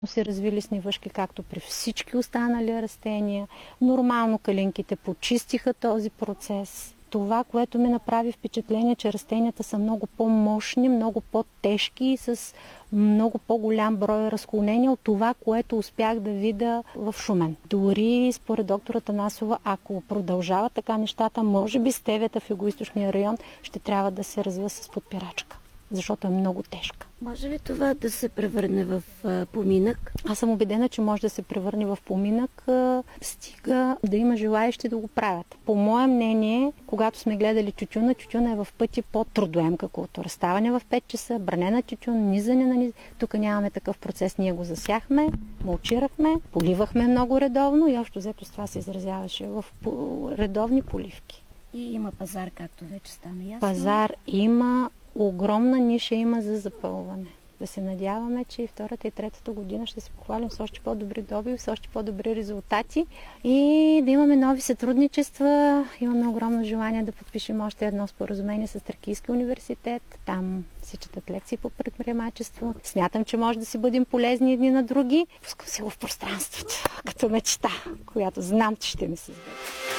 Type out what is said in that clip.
се развили снивъшки, както при всички останали растения. Нормално калинките почистиха този процес. Това, което ми направи впечатление, че растенията са много по-мощни, много по-тежки и с много по-голям брой разклонения от това, което успях да видя в Шумен. Дори според доктора Танасова, ако продължават така нещата, може би стевията в югоизточния район ще трябва да се развива с подпирачка, защото е много тежка. Може ли това да се превърне в поминък? Аз съм убедена, че може да се превърне в поминък, стига да има желаещи да го правят. По мое мнение, когато сме гледали тютюна е в пъти по-трудоемка култура. Ставане в 5 часа, бране на тютюн, низане на низ. Тук нямаме такъв процес. Ние го засяхме, мулчирахме, поливахме много редовно и общо взето с това се изразяваше в редовни поливки. И има пазар, както вече стана ясно. Пазар има, огромна ниша има за запълване. Да се надяваме, че и втората и третата година ще се похвалим с още по-добри добиви, с още по-добри резултати и да имаме нови сътрудничества. Имаме огромно желание да подпишем още едно споразумение с Тракийския университет. Там се четат лекции по предприемачество. Смятам, че може да си бъдем полезни едни на други. Пускам се го в пространството, като мечта, която знам, че ще ми се сбъдне.